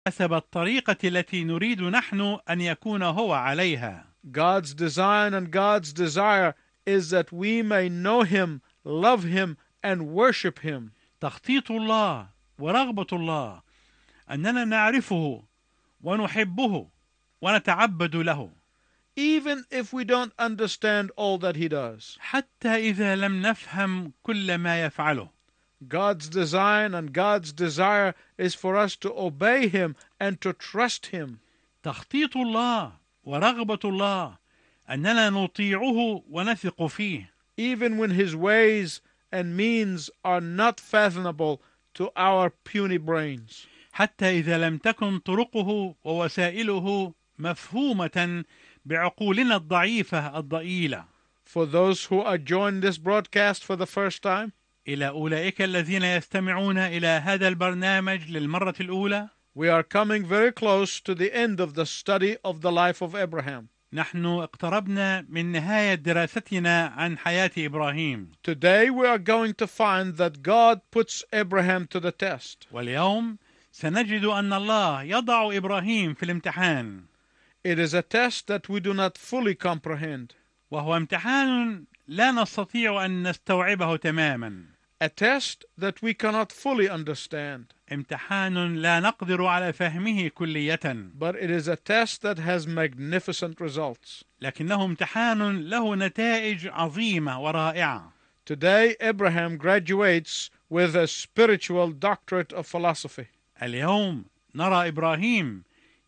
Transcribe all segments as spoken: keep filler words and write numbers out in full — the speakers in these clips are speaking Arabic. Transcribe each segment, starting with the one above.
حسب الطريقة التي نريد نحن أن يكون هو عليها. God's design and God's desire is that we may know Him, love Him, and worship Him. تخطيط الله ورغبة الله أننا نعرفه ونحبه ونتعبد له، Even if we don't understand all that He does. حتى إذا لم نفهم كل ما يفعله. God's design and God's desire is for us to obey Him and to trust Him. تخطيط الله ورغبة الله أننا نطيعه ونثق فيه، even when His ways and means are not fathomable to our puny brains. حتى إذا لم تكن طرقه ووسائله مفهومة بعقولنا الضعيفة الضئيلة. For those who are joining this broadcast for the first time, إلى أولئك الذين يستمعون إلى هذا البرنامج للمرة الأولى، we are coming very close to the end of the study of the life of Abraham. نحن اقتربنا من نهاية دراستنا عن حياة إبراهيم. Today we are going to find that God puts Abraham to the test. واليوم سنجد أن الله يضع إبراهيم في الامتحان. It is a test that we do not fully comprehend. وهو امتحان لا نستطيع أن نستوعبه تماما. A test that we cannot fully understand. امتحان لا نقدر على فهمه كلية. But it is a test that has magnificent results. لكنه امتحان له نتائج عظيمة ورائعة. Today Abraham graduates with a spiritual doctorate of philosophy. اليوم نرى إبراهيم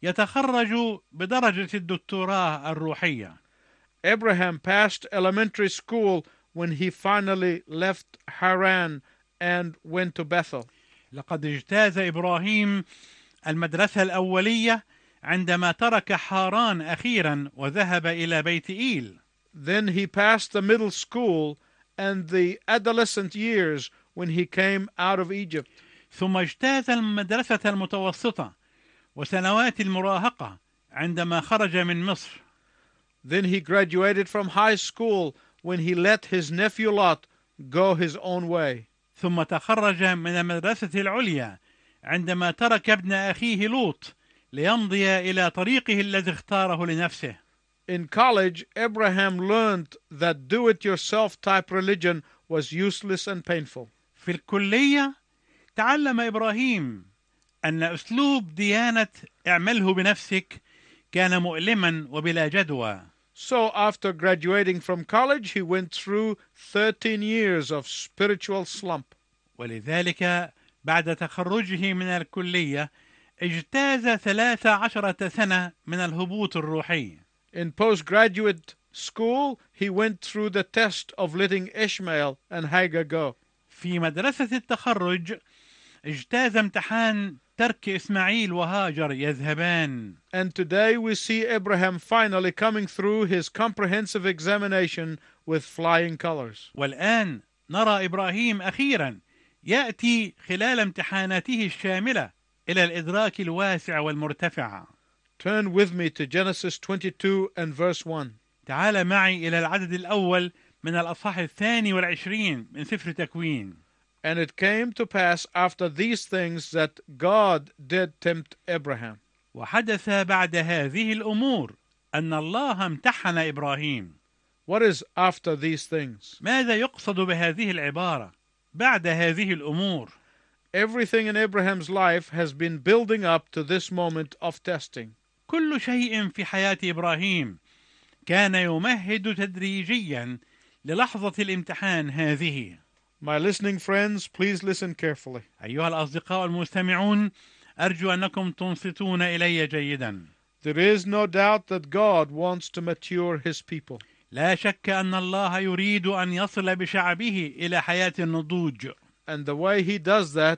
يتخرج بدرجة الدكتوراه الروحية. Abraham passed elementary school when he finally left Haran and went to Bethel. لقد اجتاز إبراهيم المدرسة الأولية عندما ترك حاران أخيرا وذهب إلى بيت إيل. Then he passed the middle school and the adolescent years when he came out of Egypt. ثم اجتاز المدرسة المتوسطة وسنوات المراهقة عندما خرج من مصر. Then he graduated from high school when he let his nephew Lot go his own way. ثم تخرج من المدرسة العليا عندما ترك ابن أخيه لوط ليمضي إلى طريقه الذي اختاره لنفسه. In college, Abraham learned that do-it-yourself type religion was useless and painful. في الكلية تعلم إبراهيم أن أسلوب ديانة اعمله بنفسك كان مؤلما وبلا جدوى. So after graduating from college, he went through thirteen years of spiritual slump. ولذلك بعد تخرجه من الكلية اجتاز ثلاث عشرة سنة من الهبوط الروحي. In postgraduate school, he went through the test of letting Ishmael and Hagar go. في مدرسة التخرج اجتاز امتحان ترك إسماعيل وهاجر يذهبان. And today we see Abraham finally coming through his comprehensive examination with flying colors. والآن نرى إبراهيم أخيرا يأتي خلال امتحاناته الشاملة إلى الإدراك الواسع والمرتفع. Turn with me to Genesis twenty-two and verse one. تعال معي إلى العدد الأول من الأصحاح الثاني والعشرين من سفر تكوين. And it came to pass after these things that God did tempt Abraham. وحدث بعد هذه الأمور أن الله امتحن إبراهيم. What is after these things? ماذا يقصد بهذه العبارة بعد هذه الأمور؟ Everything in Abraham's life has been building up to this moment of testing. كل شيء في حياة إبراهيم كان يمهد تدريجيا للحظة الامتحان هذه. My listening friends, please listen carefully. أيها الأصدقاء المستمعون، أرجو أنكم تنصتون إلي جيدا. There is no doubt that God wants to mature His people. لا شك أن الله يريد أن يصل بشعبه إلى حياة النضوج. And the way He does that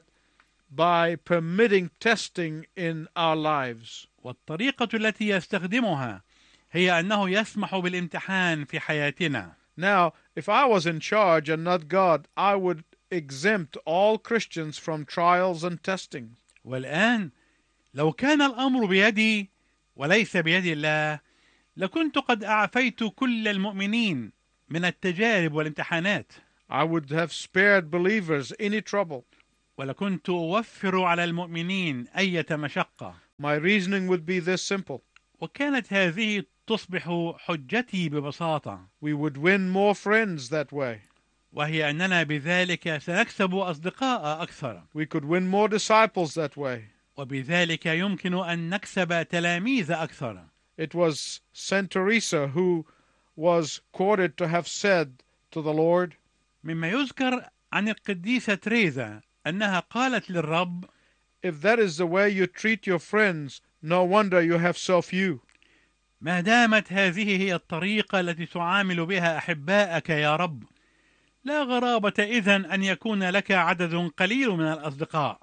by permitting testing in our lives. والطريقة التي يستخدمها هي أنه يسمح بالامتحان في حياتنا. Now, if I was in charge and not God, I would exempt all Christians from trials and testing. والآن لو كان الأمر بيدي وليس بيد الله لكنت قد أعفيت كل المؤمنين من التجارب والامتحانات. I would have spared believers any trouble. ولكنت أوفر على المؤمنين أية مشقة. My reasoning would be this simple. وكانت هذه تصبح حجتي ببساطة، We would win more friends that way. وهي أننا بذلك سنكسب أصدقاء أكثر، We could win more disciples that way. وبذلك يمكن أن نكسب تلاميذ أكثر. It was Saint Teresa who was quoted to have said to the Lord, مما يذكر عن القديسة تريزا أنها قالت للرب: if that is the way you treat your friends, no wonder you have so few. ما دامت هذه هي الطريقة التي تعامل بها أحبائك يا رب، لا غرابة إذن أن يكون لك عدد قليل من الأصدقاء.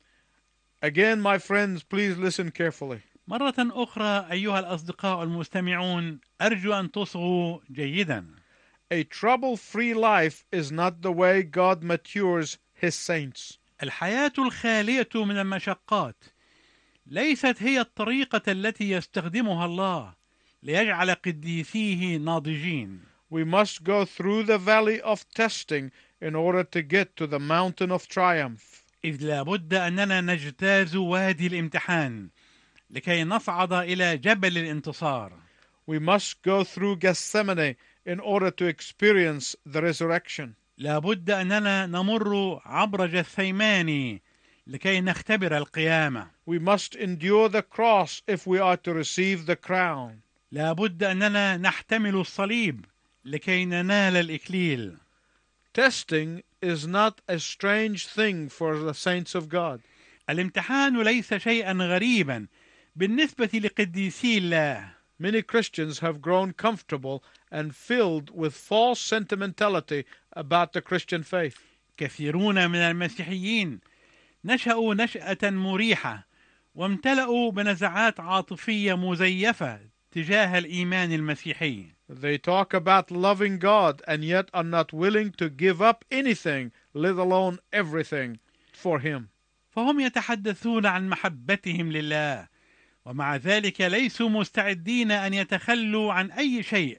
Again, my friends, please listen carefully. مرة أخرى أيها الأصدقاء المستمعون، أرجو أن تصغوا جيدا. A trouble-free life is not the way God matures His saints. الحياة الخالية من المشقات ليست هي الطريقة التي يستخدمها الله ليجعل قديسيه ناضجين. We must go through the valley of testing in order to get to the mountain of triumph. إذ لابد أننا نجتاز وادي الامتحان لكي نصعد إلى جبل الانتصار. We must go through Gethsemane in order to experience the resurrection. لابد أننا نمر عبر جثيماني لكي نختبر القيامة. We must endure the cross if we are to receive the crown. لابد أننا نحتمل الصليب لكي ننال الإكليل. Testing is not a strange thing for the saints of God. الامتحان ليس شيئا غريبا بالنسبة لقديسي الله. Many Christians have grown comfortable and filled with false sentimentality about the Christian faith. كثيرون من المسيحيين نشأوا نشأة مريحة وامتلأوا بنزعات عاطفية مزيفة تجاه الإيمان المسيحي. They talk about loving God and yet are not willing to give up anything, let alone everything, for Him. فهم يتحدثون عن محبتهم لله ومع ذلك ليسوا مستعدين أن يتخلوا عن أي شيء،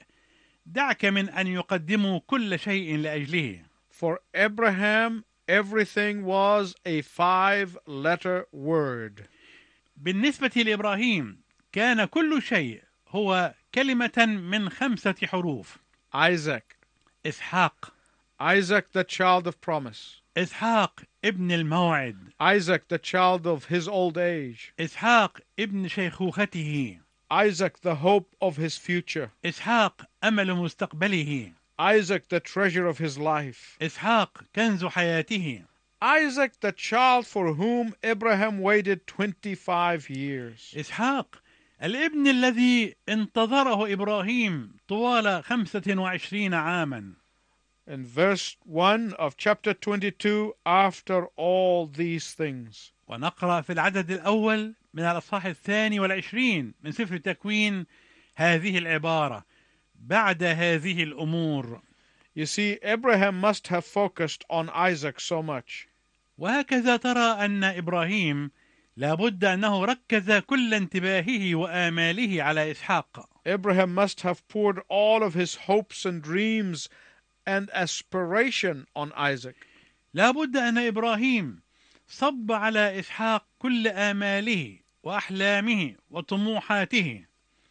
دعك من أن يقدموا كل شيء لأجله. For Abraham, everything was a five-letter word. بالنسبة لإبراهيم كان كل شيء هو كلمة من خمسة حروف. Isaac. إسحاق. Isaac, the child of promise. إسحاق ابن الموعد. Isaac, the child of his old age. إسحاق ابن شيخوخته. Isaac, the hope of his future. إسحاق أمل مستقبله. Isaac, the treasure of his life. إسحاق كنز حياته. Isaac, the child for whom Abraham waited twenty-five years. إسحاق الابن الذي انتظره إبراهيم طوال خمسة وعشرين عاما. In verse one of chapter twenty-two, after all these things. ونقرأ في العدد الأول من الأصحاح الثاني والعشرين من سفر التكوين هذه العبارة: بعد هذه الأمور. You see, Abraham must have focused on Isaac so much. وهكذا ترى أن إبراهيم لابد أنه ركز كل انتباهه وآماله على إسحاق. Abraham must have poured all of his hopes and dreams and aspiration on Isaac. لابد أن إبراهيم صب على إسحاق كل آماله وأحلامه وطموحاته.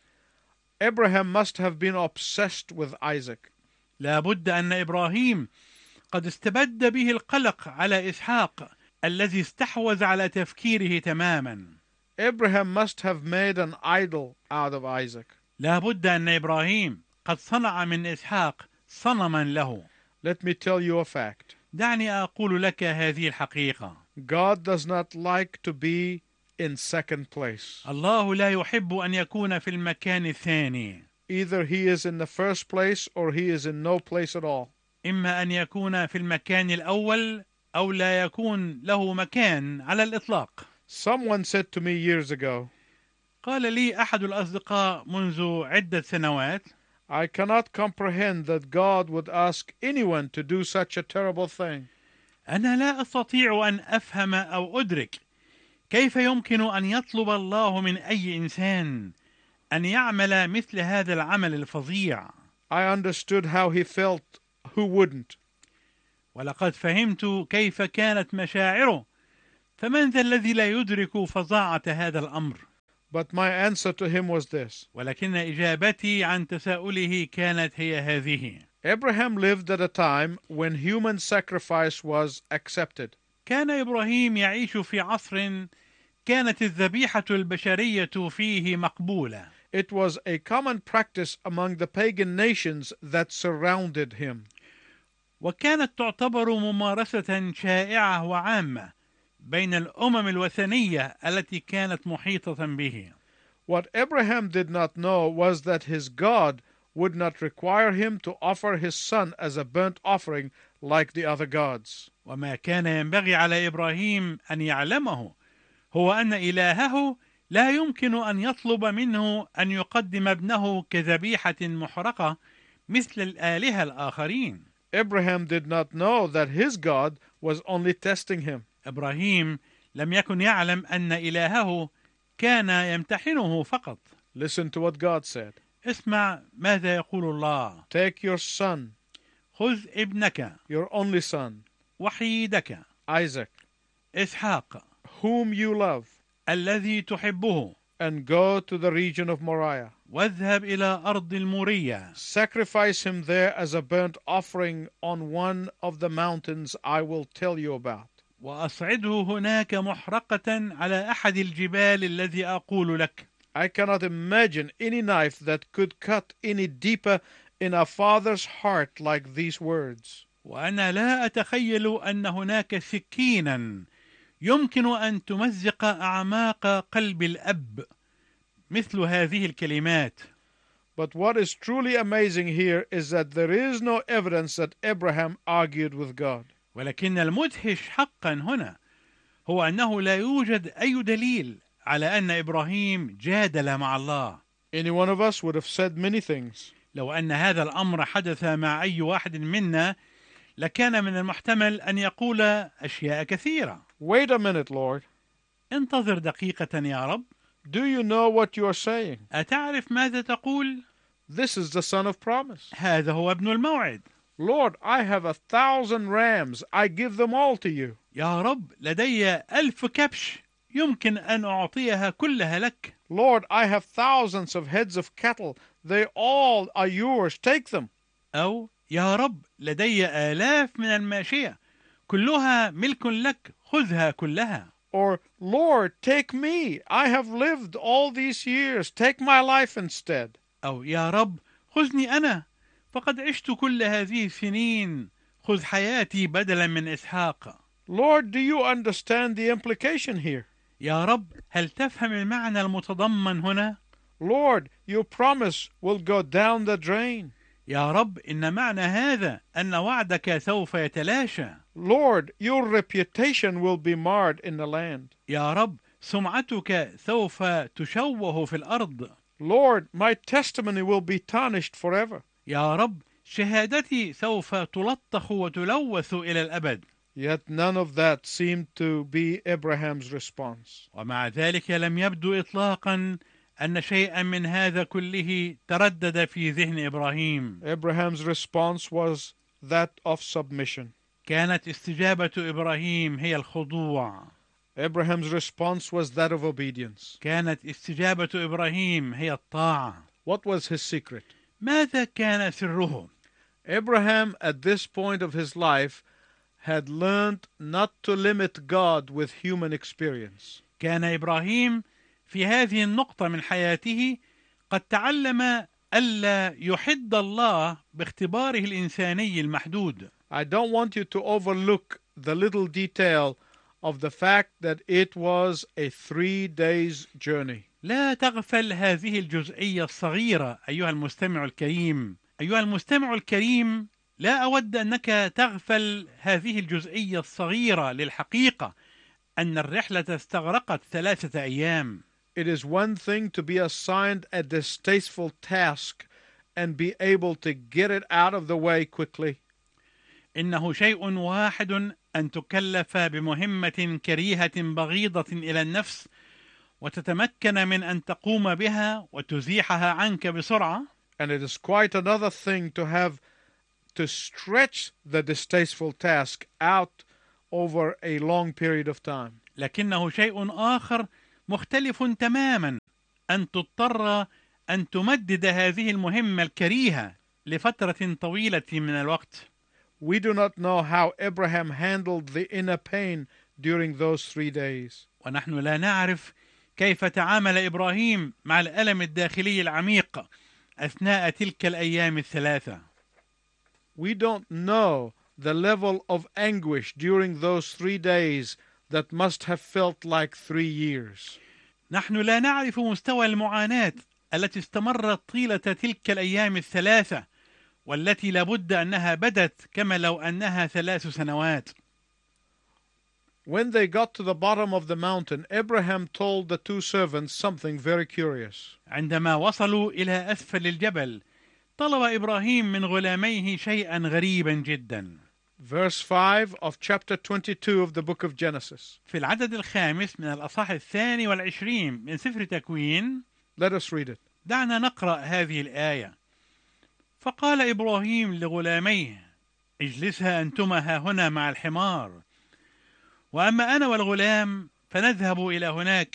Abraham must have been obsessed with Isaac. لابد أن إبراهيم قد استبد به القلق على إسحاق الذي استحوذ على تفكيره تماما. Abraham must have made an idol out of Isaac. لابد أن إبراهيم قد صنع من إسحاق صنما له. Let me tell you a fact. دعني أقول لك هذه الحقيقة. God does not like to be in second place. الله لا يحب أن يكون في المكان الثاني. Either he is in the first place or he is in no place at all. إما أن يكون في المكان الأول أو لا يكون له مكان على الإطلاق. Someone said to me years ago, قال لي أحد الأصدقاء منذ عدة سنوات: I cannot comprehend that God would ask anyone to do such a terrible thing. أنا لا أستطيع أن أفهم أو أدرك كيف يمكن أن يطلب الله من أي إنسان أن يعمل مثل هذا العمل الفظيع. I understood how he felt. Who wouldn't? ولقد فهمت كيف كانت مشاعره، فمن ذا الذي لا يدرك فظاعة هذا الأمر؟ But my answer to him was this. ولكن إجابتي عن تساؤله كانت هي هذه: Abraham lived at a time when human sacrifice was accepted. كان إبراهيم يعيش في عصر كانت الذبيحة البشرية فيه مقبولة. It was a common practice among the pagan nations that surrounded him. وكانت تعتبر ممارسة شائعة وعامة بين الأمم الوثنية التي كانت محيطة به. What Abraham did not know was that his God would not require him to offer his son as a burnt offering like the other gods. وما كان ينبغي على إبراهيم أن يعلمه هو أن إلهه لا يمكن أن يطلب منه أن يقدم ابنه كذبيحة محرقة مثل الآلهة الآخرين. Abraham did not know that his God was only testing him. إبراهيم لم يكن يعلم أن إلهه كان يمتحنه فقط. Listen to what God said. اسمع ماذا يقول الله: Take your son, خذ ابنك your only son, وحيدك Isaac, إسحاق whom you love, الذي تحبه، and go to the region of Moriah. واذهب إلى أرض المورية. Sacrifice him there as a burnt offering on one of the mountains I will tell you about. وأصعده هناك محرقة على أحد الجبال الذي أقول لك. I cannot imagine any knife that could cut any deeper in a father's heart like these words. وأنا لا أتخيل أن هناك سكينا يمكن أن تمزق أعماق قلب الأب مثل هذه الكلمات. But what is truly amazing here is that there is no evidence that Abraham argued with God. ولكن المدهش حقا هنا هو أنه لا يوجد أي دليل على أن إبراهيم جادل مع الله. Any one of us would have said many things. لو أن هذا الأمر حدث مع أي واحد منا لكان من المحتمل أن يقول أشياء كثيرة. Wait a minute, Lord. انتظر دقيقة يا رب. Do you know what you are saying? أتعرف ماذا تقول؟ This is the son of promise. هذا هو ابن الموعد. Lord, I have a thousand rams. I give them all to you. يا رب لدي ألف كبش يمكن أن أعطيها كلها لك. Lord, I have thousands of heads of cattle. They all are yours. Take them. أو يا رب لدي آلاف من الماشية كلها ملك لك خذها كلها. Or, Lord, take me. I have lived all these years. Take my life instead. أو يا رب خذني أنا فقد عشت كل هذه السنين خذ حياتي بدلا من إسحاق. Lord, do you understand the implication here? يا رب هل تفهم المعنى المتضمن هنا؟ Lord, your promise will go down the drain. يا رب إن معنى هذا أن وعدك سوف يتلاشى. Lord, your reputation will be marred in the land. يا رب سمعتك سوف تشوه في الأرض. Lord, my testimony will be tarnished forever. يا رب شهادتي سوف تلطخ وتلوث إلى الأبد. Yet none of that seemed to be Abraham's response. ومع ذلك لم يبدو إطلاقا أن شيئا من هذا كله تردد في ذهن إبراهيم. Abraham's response was that of submission. كانت استجابة إبراهيم هي الخضوع. Abraham's response was that of obedience. كانت استجابة إبراهيم هي الطاعة. What was his secret? ماذا كان سره؟ Abraham, at this point of his life, had learned not to limit God with human experience. كان إبراهيم في هذه النقطة من حياته قد تعلم ألا يحد الله باختباره الإنساني المحدود. I don't want you to overlook the little detail of the fact that it was a three days journey. لا تغفل هذه الجزئية الصغيرة أيها المستمع الكريم. أيها المستمع الكريم، لا أود أنك تغفل هذه الجزئية الصغيرة للحقيقة أن الرحلة استغرقت ثلاثة أيام. It is one thing to be assigned a distasteful task and be able to get it out of the way quickly. إنه شيء واحد أن تكلف بمهمة كريهة بغيضة إلى النفس وتتمكن من أن تقوم بها وتزيحها عنك بسرعة. And it is quite another thing to have to stretch the distasteful task out over a long period of time. لكنه شيء آخر مختلف تماما أن تضطر أن تمدد هذه المهمة الكريهة لفترة طويلة من الوقت. We do not know how Abraham handled the inner pain during those three days. ونحن لا نعرف كيف تعامل إبراهيم مع الألم الداخلي العميق أثناء تلك الأيام الثلاثة. We don't know the level of anguish during those three days that must have felt like three years. نحن لا نعرف مستوى المعاناة التي استمرت طيلة تلك الأيام الثلاثة، والتي لابد أنها بدت كما لو أنها ثلاث سنوات. When they got to the bottom of the mountain, Abraham told the two servants something very curious. عندما وصلوا إلى أسفل الجبل، طلب إبراهيم من غلاميه شيئا غريبا جدا. Verse five of chapter twenty-two of the book of Genesis. في العدد الخامس من الأصحاح الثاني والعشرين من سفر تكوين. Let us read it. دعنا نقرأ هذه الآية. فقال إبراهيم لغلاميه: اجلسها أنتما ها هنا مع الحمار، وأما أنا والغلام فنذهب إلى هناك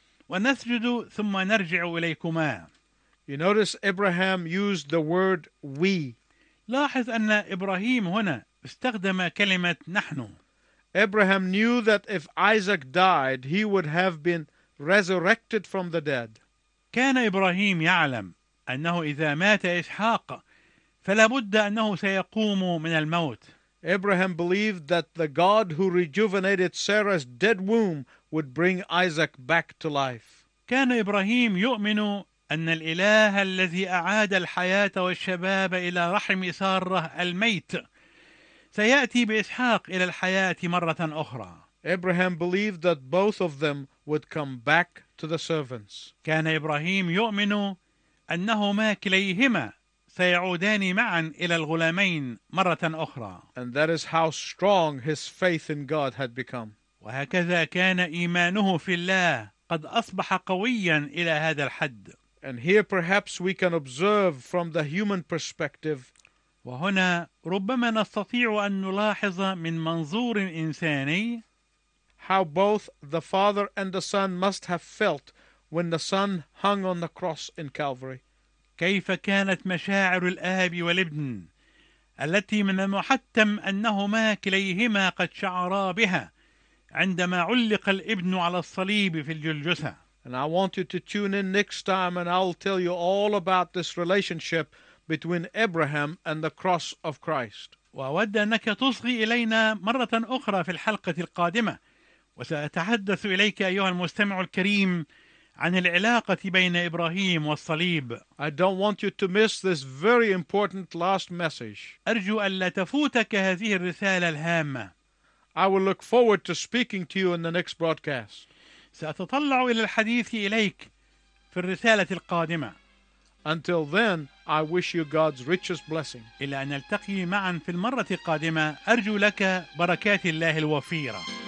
ونسجد ثم نرجع إليكما. You notice Abraham used the word we. لاحظ أن إبراهيم هنا استخدم كلمة نحن. Abraham knew that if Isaac died, he would have been resurrected from the dead. كان إبراهيم يعلم أنه إذا مات إسحاق فلا بد أنه سيقوم من الموت. Abraham believed that the God who rejuvenated Sarah's dead womb would bring Isaac back to life. كان إبراهيم يؤمن أن الإله الذي أعاد الحياة والشباب إلى رحم سارة الميت سيأتي بإسحاق إلى الحياة مرة أخرى. Abraham believed that both of them would come back to the servants. كان إبراهيم يؤمن أنهما كليهما سيعودان معا إلى الغلامين مرة أخرى. And that is how strong his faith in God had become. وهكذا كان إيمانه في الله قد أصبح قويا إلى هذا الحد. And here perhaps we can observe from the human perspective وهنا ربما نستطيع أن نلاحظ من منظور إنساني how both the Father and the Son must have felt when the Son hung on the cross in Calvary. كيف كانت مشاعر الآب والابن التي من المحتم أنهما كليهما قد شعرا بها عندما علق الابن على الصليب في الجلجثة. And I want you to tune in next time and I'll tell you all about this relationship between Abraham and the cross of Christ. وأود أنك تصغي إلينا مرة أخرى في الحلقة القادمة، وسأتحدث إليك أيها المستمع الكريم عن العلاقة بين إبراهيم والصليب. I don't want you to miss this very important last message. أرجو ألا تفوتك هذه الرسالة الهامة. I will look forward to speaking to you in the next broadcast. سأتطلع إلى الحديث إليك في الرسالة القادمة. Until then, I wish you God's richest blessing. إلى أن نلتقي معا في المرة القادمة، أرجو لك بركات الله الوفيرة.